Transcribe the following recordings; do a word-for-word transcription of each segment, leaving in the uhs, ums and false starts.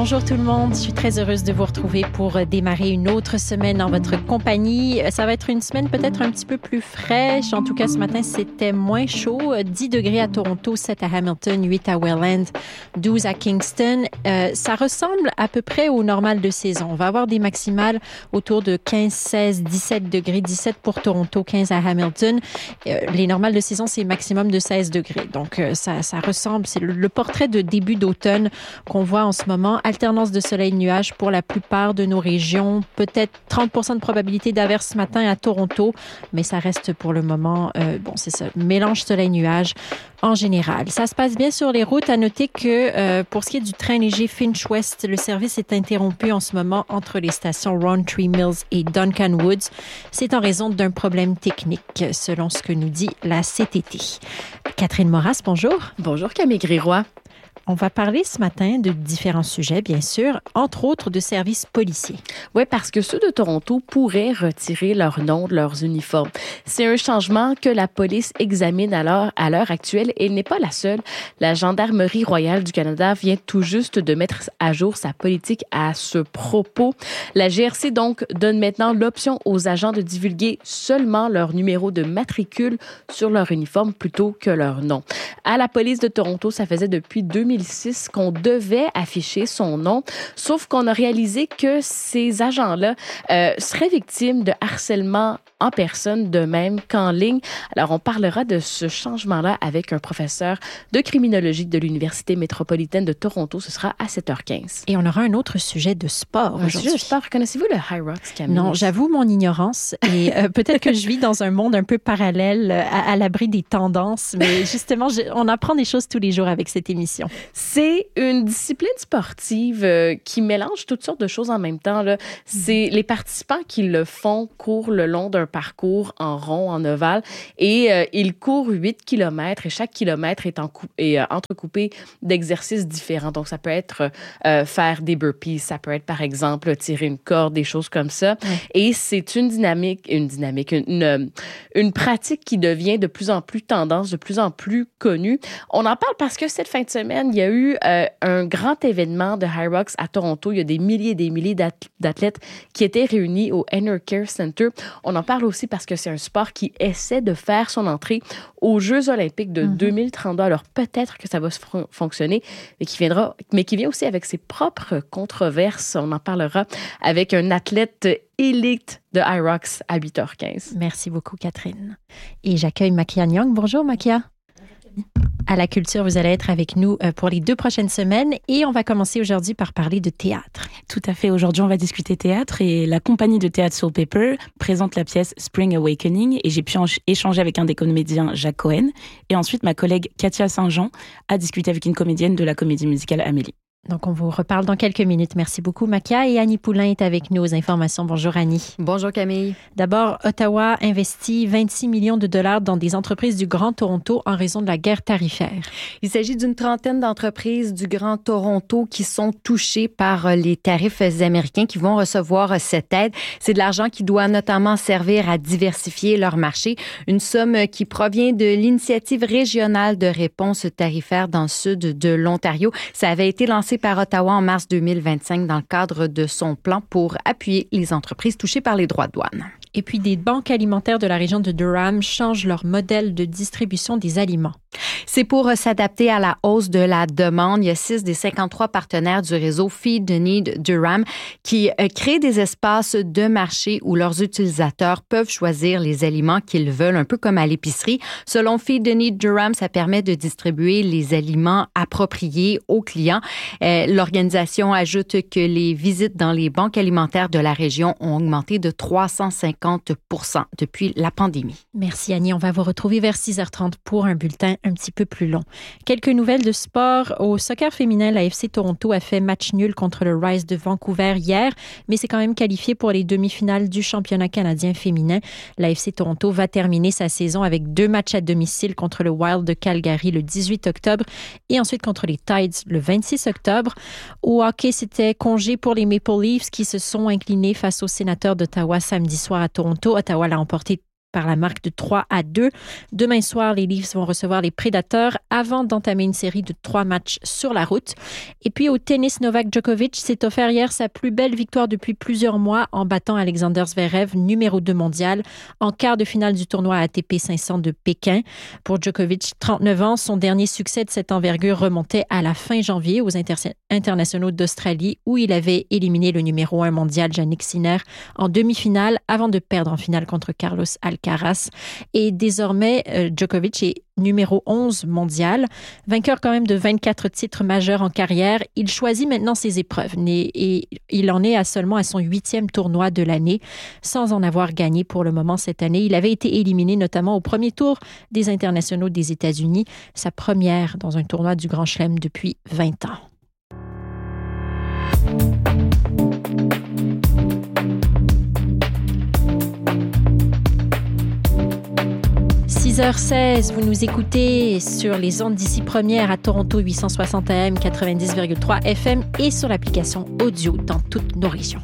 Bonjour tout le monde, je suis très heureuse de vous retrouver pour démarrer une autre semaine en votre compagnie. Ça va être une semaine peut-être un petit peu plus fraîche. En tout cas, ce matin, c'était moins chaud. dix degrés à Toronto, sept à Hamilton, huit à Welland, douze à Kingston. Euh, ça ressemble à peu près au normal de saison. On va avoir des maximales autour de quinze, seize, dix-sept degrés, dix-sept pour Toronto, quinze à Hamilton. Euh, les normales de saison, c'est maximum de seize degrés. Donc, euh, ça, ça ressemble, c'est le, le portrait de début d'automne qu'on voit en ce moment. Alternance de soleil-nuage pour la plupart de nos régions. Peut-être trente pour cent de probabilité d'averse ce matin à Toronto, mais ça reste pour le moment, euh, bon, c'est ça, mélange soleil-nuage en général. Ça se passe bien sur les routes. À noter que euh, pour ce qui est du train léger Finch West, le service est interrompu en ce moment entre les stations Rowntree Mills et Duncan Woods. C'est en raison d'un problème technique, selon ce que nous dit la C T T. Catherine Moras, bonjour. Bonjour Camille Gréroy. On va parler ce matin de différents sujets, bien sûr, entre autres de services policiers. Oui, parce que ceux de Toronto pourraient retirer leur nom de leurs uniformes. C'est un changement que la police examine à l'heure, à l'heure actuelle et elle n'est pas la seule. La Gendarmerie royale du Canada vient tout juste de mettre à jour sa politique à ce propos. La G R C, donc, donne maintenant l'option aux agents de divulguer seulement leur numéro de matricule sur leur uniforme plutôt que leur nom. À la police de Toronto, ça faisait depuis deux mille six qu'on devait afficher son nom, sauf qu'on a réalisé que ces agents-là euh, seraient victimes de harcèlement en personne, de même qu'en ligne. Alors, on parlera de ce changement-là avec un professeur de criminologie de l'Université métropolitaine de Toronto. Ce sera à sept heures quinze. Et on aura un autre sujet de sport un aujourd'hui. Sujet de sport. Connaissez-vous le High Rocks, Camille? Non, j'avoue mon ignorance et euh, peut-être que je vis dans un monde un peu parallèle à, à l'abri des tendances, mais justement, je, on apprend des choses tous les jours avec cette émission. C'est une discipline sportive euh, qui mélange toutes sortes de choses en même temps, là. C'est les participants qui le font courent le long d'un parcours en rond, en ovale, et euh, ils courent huit kilomètres et chaque kilomètre est, en cou- est euh, entrecoupé d'exercices différents. Donc, ça peut être euh, faire des burpees, ça peut être, par exemple, tirer une corde, des choses comme ça. Ouais. Et c'est une dynamique, une dynamique, une, une, une pratique qui devient de plus en plus tendance, de plus en plus connue. On en parle parce que cette fin de semaine, il y a eu euh, un grand événement de High Rocks à Toronto. Il y a des milliers et des milliers d'athlètes qui étaient réunis au Enercare Center. On en parle aussi parce que c'est un sport qui essaie de faire son entrée aux Jeux olympiques de mm-hmm. deux mille trente-deux. Alors peut-être que ça va fr- fonctionner, mais qui viendra, mais qui vient aussi avec ses propres controverses. On en parlera avec un athlète élite de High Rocks à huit heures quinze. Merci beaucoup, Catherine. Et j'accueille Makia Nyong. Bonjour, Makia. À la culture, vous allez être avec nous pour les deux prochaines semaines et on va commencer aujourd'hui par parler de théâtre. Tout à fait. Aujourd'hui, on va discuter théâtre et la compagnie de théâtre Soul Paper présente la pièce Spring Awakening et j'ai pu en- échanger avec un des comédiens, Jacques Cohen, et ensuite ma collègue Katia Saint-Jean a discuté avec une comédienne de la comédie musicale Amélie. Donc, on vous reparle dans quelques minutes. Merci beaucoup, Makia. Et Annie Poulain est avec nous aux informations. Bonjour, Annie. Bonjour, Camille. D'abord, Ottawa investit vingt-six millions de dollars dans des entreprises du Grand Toronto en raison de la guerre tarifaire. Il s'agit d'une trentaine d'entreprises du Grand Toronto qui sont touchées par les tarifs américains qui vont recevoir cette aide. C'est de l'argent qui doit notamment servir à diversifier leur marché. Une somme qui provient de l'initiative régionale de réponse tarifaire dans le sud de l'Ontario. Ça avait été lancé par Ottawa en mars deux mille vingt-cinq dans le cadre de son plan pour appuyer les entreprises touchées par les droits de douane. Et puis, des banques alimentaires de la région de Durham changent leur modèle de distribution des aliments. C'est pour s'adapter à la hausse de la demande. Il y a six des cinquante-trois partenaires du réseau Feed the Need Durham qui créent des espaces de marché où leurs utilisateurs peuvent choisir les aliments qu'ils veulent, un peu comme à l'épicerie. Selon Feed the Need Durham, ça permet de distribuer les aliments appropriés aux clients. Euh, l'organisation ajoute que les visites dans les banques alimentaires de la région ont augmenté de trois cent cinquante pour cent depuis la pandémie. Merci Annie. On va vous retrouver vers six heures trente pour un bulletin un petit peu plus long. Quelques nouvelles de sport. Au soccer féminin, la F C Toronto a fait match nul contre le Rise de Vancouver hier, mais c'est quand même qualifié pour les demi-finales du championnat canadien féminin. La F C Toronto va terminer sa saison avec deux matchs à domicile contre le Wild de Calgary le dix-huit octobre et ensuite contre les Tides le vingt-six octobre. Au hockey, c'était congé pour les Maple Leafs qui se sont inclinés face aux Sénateurs d'Ottawa samedi soir à Toronto. Ottawa l'a emporté par la marque de trois à deux. Demain soir, les Leafs vont recevoir les Prédateurs avant d'entamer une série de trois matchs sur la route. Et puis au tennis, Novak Djokovic s'est offert hier sa plus belle victoire depuis plusieurs mois en battant Alexander Zverev, numéro deux mondial, en quart de finale du tournoi A T P cinq cents de Pékin. Pour Djokovic, trente-neuf ans, son dernier succès de cette envergure remontait à la fin janvier aux inter- internationaux d'Australie où il avait éliminé le numéro un mondial Jannik Sinner en demi-finale avant de perdre en finale contre Carlos Alcaraz. Et désormais, euh, Djokovic est numéro onze mondial, vainqueur quand même de vingt-quatre titres majeurs en carrière. Il choisit maintenant ses épreuves et il en est à seulement à son huitième tournoi de l'année sans en avoir gagné pour le moment cette année. Il avait été éliminé notamment au premier tour des internationaux des États-Unis, sa première dans un tournoi du Grand Chelem depuis vingt ans. six heures seize, vous nous écoutez sur les ondes d'ici première à Toronto huit cent soixante A M, quatre-vingt-dix virgule trois F M et sur l'application audio dans toutes nos régions.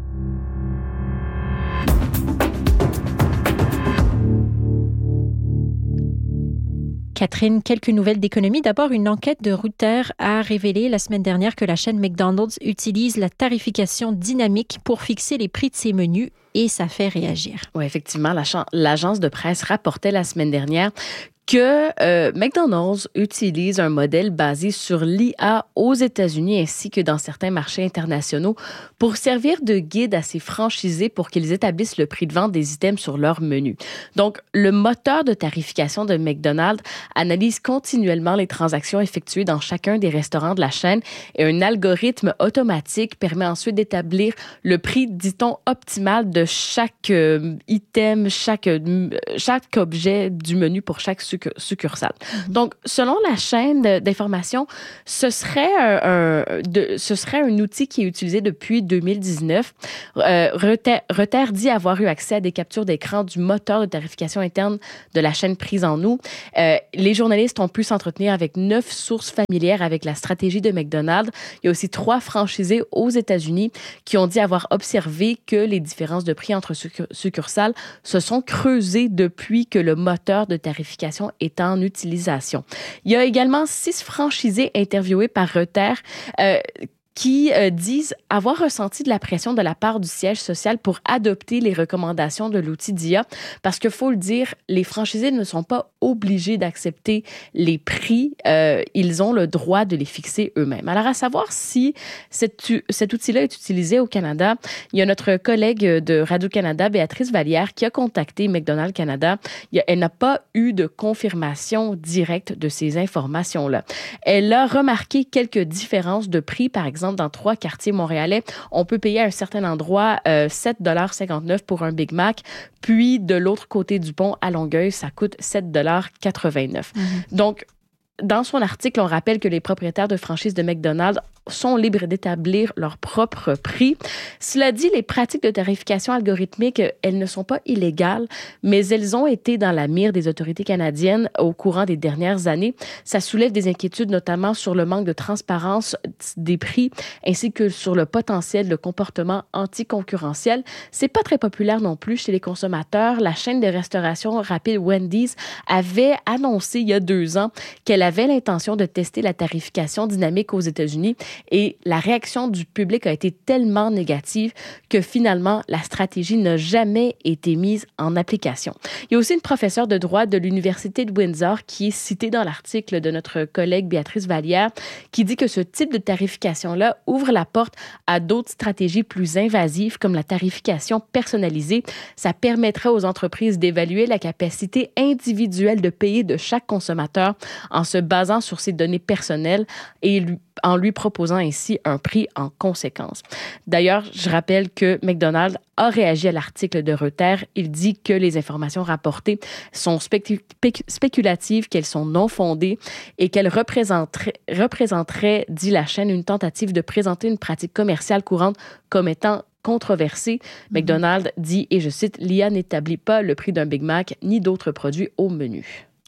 Catherine, quelques nouvelles d'économie. D'abord, une enquête de Reuters a révélé la semaine dernière que la chaîne McDonald's utilise la tarification dynamique pour fixer les prix de ses menus et ça fait réagir. Oui, effectivement, la ch- l'agence de presse rapportait la semaine dernière que euh, McDonald's utilise un modèle basé sur l'I A aux États-Unis ainsi que dans certains marchés internationaux pour servir de guide à ses franchisés pour qu'ils établissent le prix de vente des items sur leur menu. Donc, le moteur de tarification de McDonald's analyse continuellement les transactions effectuées dans chacun des restaurants de la chaîne et un algorithme automatique permet ensuite d'établir le prix, dit-on, optimal de chaque euh, item, chaque, euh, chaque objet du menu pour chaque succursale. succursale. Donc, selon la chaîne d'information, ce serait un, un, de, ce serait un outil qui est utilisé depuis deux mille dix-neuf. Euh, Reuters, Reuters dit avoir eu accès à des captures d'écran du moteur de tarification interne de la chaîne prise en août. Euh, les journalistes ont pu s'entretenir avec neuf sources familières avec la stratégie de McDonald's. Il y a aussi trois franchisés aux États-Unis qui ont dit avoir observé que les différences de prix entre succursales se sont creusées depuis que le moteur de tarification est en utilisation. Il y a également six franchisés interviewés par Reuters euh, qui euh, disent avoir ressenti de la pression de la part du siège social pour adopter les recommandations de l'outil d'I A parce qu'il faut le dire, les franchisés ne sont pas obligés d'accepter les prix. Euh, ils ont le droit de les fixer eux-mêmes. Alors, à savoir si cet, cet outil-là est utilisé au Canada, il y a notre collègue de Radio-Canada, Béatrice Vallière, qui a contacté McDonald's Canada. Il y a, elle n'a pas eu de confirmation directe de ces informations-là. Elle a remarqué quelques différences de prix, par exemple, dans trois quartiers montréalais, on peut payer à un certain endroit euh, sept dollars cinquante-neuf pour un Big Mac, puis de l'autre côté du pont, à Longueuil, ça coûte sept dollars quatre-vingt-neuf. Mm-hmm. Donc, dans son article, on rappelle que les propriétaires de franchises de McDonald's sont libres d'établir leur propre prix. Cela dit, les pratiques de tarification algorithmique, elles ne sont pas illégales, mais elles ont été dans la mire des autorités canadiennes au courant des dernières années. Ça soulève des inquiétudes, notamment sur le manque de transparence des prix, ainsi que sur le potentiel de comportement anticoncurrentiel. C'est pas très populaire non plus chez les consommateurs. La chaîne de restauration rapide Wendy's avait annoncé il y a deux ans qu'elle avait l'intention de tester la tarification dynamique aux États-Unis. Et la réaction du public a été tellement négative que finalement, la stratégie n'a jamais été mise en application. Il y a aussi une professeure de droit de l'Université de Windsor qui est citée dans l'article de notre collègue Béatrice Vallière qui dit que ce type de tarification-là ouvre la porte à d'autres stratégies plus invasives comme la tarification personnalisée. Ça permettrait aux entreprises d'évaluer la capacité individuelle de payer de chaque consommateur en se basant sur ses données personnelles et lui en lui proposant ainsi un prix en conséquence. D'ailleurs, je rappelle que McDonald's a réagi à l'article de Reuters. Il dit que les informations rapportées sont spécu- spéculatives, qu'elles sont non fondées et qu'elles représenteraient, représenteraient, dit la chaîne, une tentative de présenter une pratique commerciale courante comme étant controversée. Mm-hmm. McDonald's dit, et je cite, « L'I A n'établit pas le prix d'un Big Mac ni d'autres produits au menu ».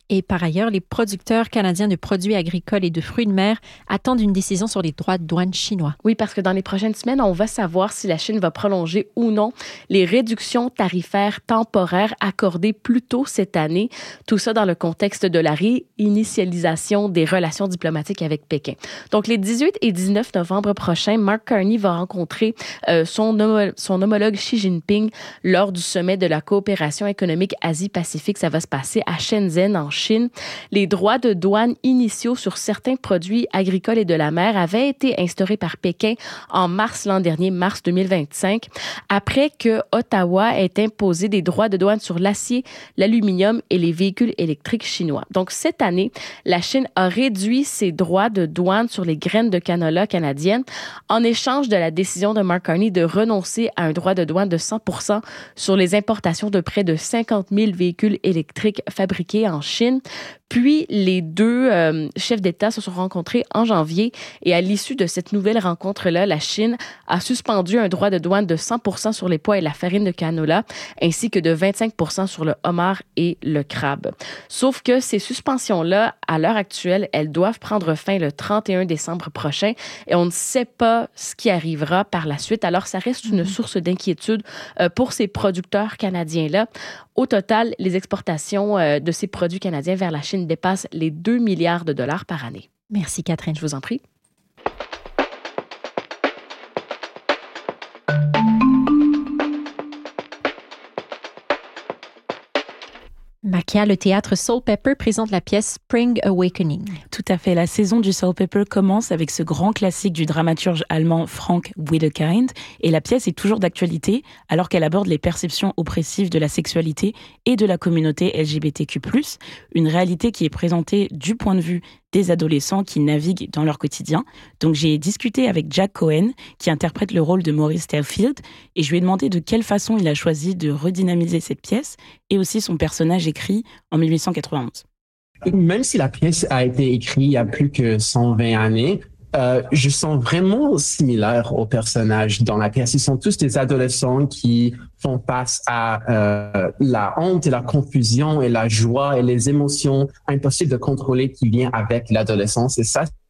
Et par ailleurs, les producteurs canadiens de produits agricoles et de fruits de mer attendent une décision sur les droits de douane chinois. Oui, parce que dans les prochaines semaines, on va savoir si la Chine va prolonger ou non les réductions tarifaires temporaires accordées plus tôt cette année. Tout ça dans le contexte de la réinitialisation des relations diplomatiques avec Pékin. Donc, les dix-huit et dix-neuf novembre prochains, Mark Carney va rencontrer euh, son, homo- son homologue Xi Jinping lors du sommet de la coopération économique Asie-Pacifique. Ça va se passer à Shenzhen, en Chine. Les droits de douane initiaux sur certains produits agricoles et de la mer avaient été instaurés par Pékin en mars l'an dernier, mars deux mille vingt-cinq, après que Ottawa ait imposé des droits de douane sur l'acier, l'aluminium et les véhicules électriques chinois. Donc, cette année, la Chine a réduit ses droits de douane sur les graines de canola canadiennes en échange de la décision de Mark Carney de renoncer à un droit de douane de cent pour cent sur les importations de près de cinquante mille véhicules électriques fabriqués en Chine. Puis, les deux euh, chefs d'État se sont rencontrés en janvier et à l'issue de cette nouvelle rencontre-là, la Chine a suspendu un droit de douane de cent pour cent sur les pois et la farine de canola, ainsi que de vingt-cinq pour cent sur le homard et le crabe. Sauf que ces suspensions-là, à l'heure actuelle, elles doivent prendre fin le trente et un décembre prochain et on ne sait pas ce qui arrivera par la suite. Alors, ça reste une source d'inquiétude euh, pour ces producteurs canadiens-là. Au total, les exportations euh, de ces produits canadiens vers la Chine dépassent les deux milliards de dollars par année. Merci, Catherine. Je vous en prie. Makia, le théâtre Soul Pepper présente la pièce Spring Awakening. Tout à fait. La saison du Soul Pepper commence avec ce grand classique du dramaturge allemand Frank Wedekind. Et la pièce est toujours d'actualité alors qu'elle aborde les perceptions oppressives de la sexualité et de la communauté L G B T Q plus, une réalité qui est présentée du point de vue des adolescents qui naviguent dans leur quotidien. Donc j'ai discuté avec Jack Cohen, qui interprète le rôle de Maurice Stairfield, et je lui ai demandé de quelle façon il a choisi de redynamiser cette pièce, et aussi son personnage écrit en mille huit cent quatre-vingt-onze. Même si la pièce a été écrite il y a plus que cent vingt années, euh, je sens vraiment similaire aux personnages dans la pièce. Ils sont tous des adolescents qui font face à euh, la honte et la confusion et la joie et les émotions impossibles de contrôler qui viennent avec l'adolescence. Et ça,